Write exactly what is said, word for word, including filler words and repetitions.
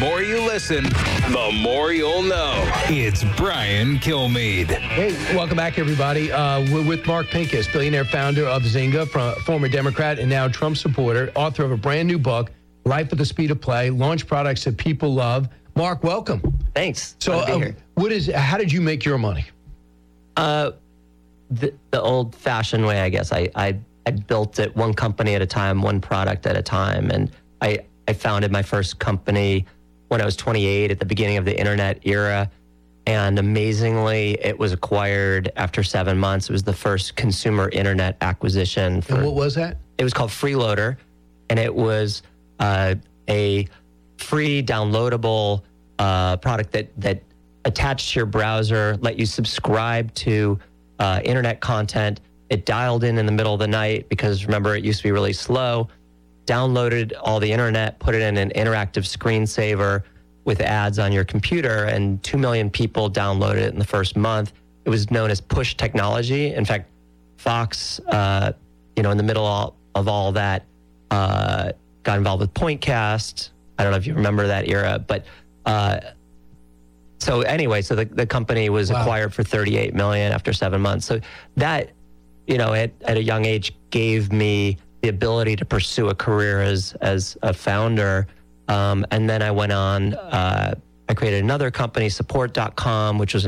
more you listen, the more you'll know. It's Brian Kilmeade. Hey, welcome back, everybody. Uh, we're with Mark Pincus, billionaire founder of Zynga, from, former Democrat and now Trump supporter, author of a brand new book, Life at the Speed of Play, launch products that people love. Mark, welcome. Thanks. So, uh, what is? How did you make your money? Uh, the, the old-fashioned way, I guess. I, I I built it one company at a time, one product at a time, and I I founded my first company when I was twenty-eight at the beginning of the internet era, and amazingly, it was acquired after seven months. It was the first consumer internet acquisition. For, and what was that? It was called Freeloader, and it was uh, a free downloadable uh, product that that attached to your browser, let you subscribe to uh, internet content. It dialed in in the middle of the night because, remember, it used to be really slow. Downloaded all the internet, put it in an interactive screensaver with ads on your computer, and two million people downloaded it in the first month. It was known as push technology. In fact, Fox, uh, you know, in the middle of, of all that, uh, got involved with Pointcast. I don't know if you remember that era, but uh, so anyway, so the, the company was wow. acquired for thirty-eight million dollars after seven months. So that, you know, at, at a young age gave me the ability to pursue a career as as a founder. Um, and then I went on, uh, I created another company, support dot com, which was